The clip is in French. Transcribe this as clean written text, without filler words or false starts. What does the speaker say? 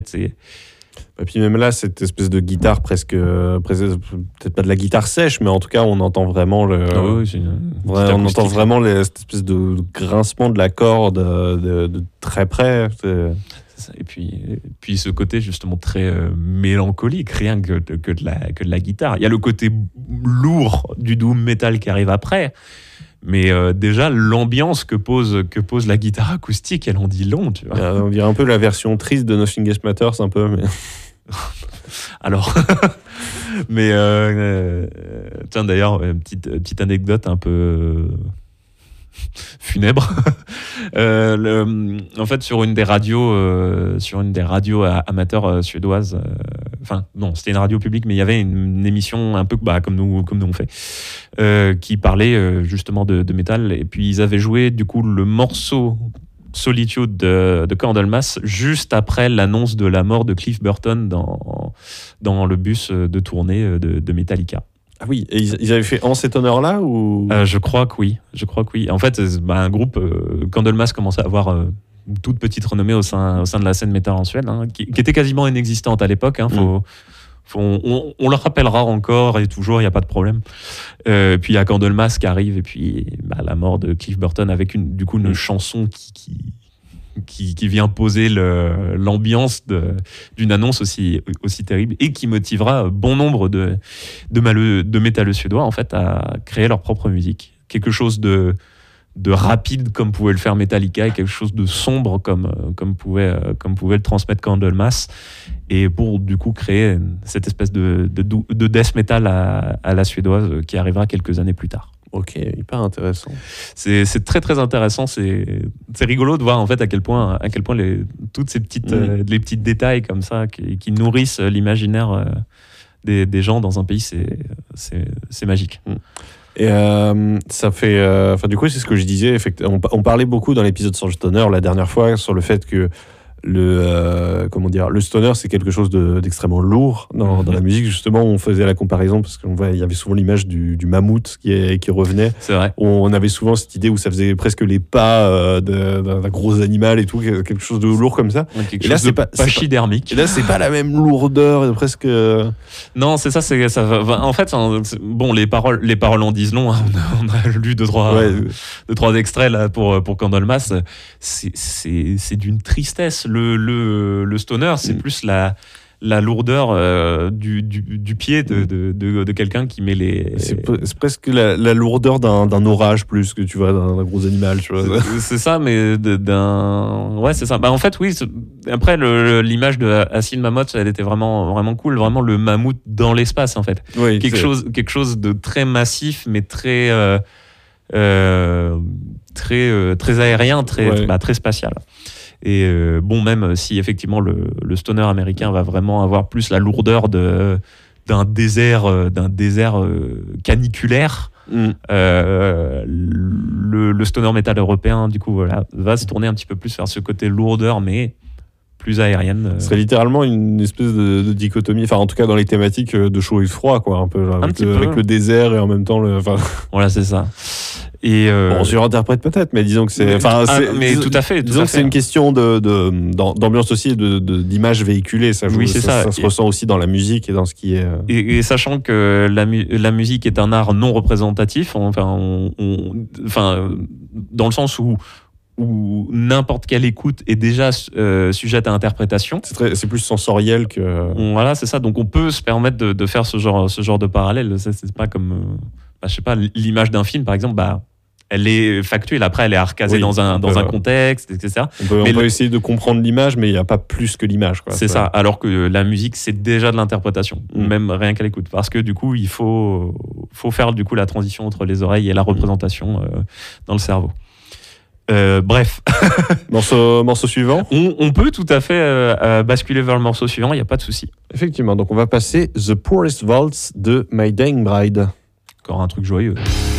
Et puis même là, cette espèce de guitare presque peut-être pas de la guitare sèche, mais en tout cas, on entend vraiment on entend vraiment cette espèce de grincement de la corde de très près. Et puis ce côté justement très mélancolique, rien que de la guitare. Il y a le côté lourd du doom metal qui arrive après, mais déjà l'ambiance que pose la guitare acoustique, elle en dit long, tu vois. On dirait un peu la version triste de Nothing Else Matters, un peu. Mais... Alors, mais tiens d'ailleurs, petite anecdote un peu funèbre. En fait, sur une des radios amateurs suédoises, enfin non, c'était une radio publique, mais il y avait une émission un peu comme nous on fait, qui parlait justement de métal, et puis ils avaient joué du coup le morceau Solitude de Candlemas juste après l'annonce de la mort de Cliff Burton dans le bus de tournée de Metallica. Ah oui, et ils avaient fait en cet honneur-là ou... Je crois que oui. En fait, un groupe, Candlemas commençait à avoir une toute petite renommée au sein de la scène métal en Suède, qui était quasiment inexistante à l'époque. On le rappellera encore et toujours, il n'y a pas de problème. Puis il y a Candlemas qui arrive, et puis la mort de Cliff Burton avec une chanson qui vient poser l'ambiance d'une annonce aussi terrible, et qui motivera bon nombre de métalleux suédois en fait à créer leur propre musique. Quelque chose de rapide comme pouvait le faire Metallica, et quelque chose de sombre comme pouvait le transmettre Candlemas, et pour du coup créer cette espèce de death metal à la suédoise qui arrivera quelques années plus tard. Ok, hyper intéressant. C'est très très intéressant. C'est rigolo de voir en fait à quel point toutes ces petites les petits détails comme ça qui nourrissent l'imaginaire des gens dans un pays, c'est magique. Et ça fait, du coup, c'est ce que je disais. On parlait beaucoup dans l'épisode sur le stoner la dernière fois sur le fait que le stoner, c'est quelque chose d'extrêmement lourd dans la musique. Justement, on faisait la comparaison parce qu'il y avait souvent l'image du mammouth qui revenait. C'est vrai. On avait souvent cette idée où ça faisait presque les pas d'un gros animal et tout, quelque chose de lourd comme ça. Et là, c'est pas pachydermique. Et là, c'est pas la même lourdeur, presque. Non, c'est ça. Ça va. En fait, bon, les paroles en disent long. On a lu deux, trois extraits là pour Candlemas. C'est d'une tristesse. Le stoner, c'est plus la lourdeur du pied de quelqu'un qui met les... C'est presque la lourdeur d'un orage plus que tu vois, d'un gros animal. Tu vois. C'est ça, mais Ouais, c'est ça. En fait, oui. Après, l'image de Acid Mammoth, elle était vraiment, vraiment cool. Vraiment le mammouth dans l'espace, en fait. Oui, quelque chose de très massif, mais très aérien, très spatial. Et même si effectivement le stoner américain va vraiment avoir plus la lourdeur d'un désert caniculaire, le stoner metal européen du coup va se tourner un petit peu plus vers ce côté lourdeur, mais plus aérienne. Ce serait littéralement une espèce de dichotomie, enfin en tout cas dans les thématiques de chaud et froid, quoi, un peu, avec le désert et en même temps Voilà, c'est ça. Et on surinterprète peut-être, mais disons que c'est... mais tout à fait. Disons que c'est une question d'ambiance aussi, d'image véhiculée. Ça se ressent aussi dans la musique et dans ce qui est... Et sachant que la musique est un art non représentatif, dans le sens où n'importe quelle écoute est déjà sujette à interprétation. C'est plus sensoriel que... Voilà, c'est ça. Donc on peut se permettre de faire ce genre de parallèle. C'est pas comme... je sais pas, l'image d'un film, par exemple, elle est factuelle. Après, elle est arcasée dans un contexte, etc. On peut essayer de comprendre l'image, mais il n'y a pas plus que l'image. C'est ça. Alors que la musique, c'est déjà de l'interprétation, même rien qu'à l'écoute. Parce que du coup, il faut faire du coup la transition entre les oreilles et la représentation dans le cerveau. Bref. Morceau suivant. On peut tout à fait basculer vers le morceau suivant, il n'y a pas de souci. Effectivement, donc on va passer The Poorest Waltz de My Dying Bride. Encore un truc joyeux.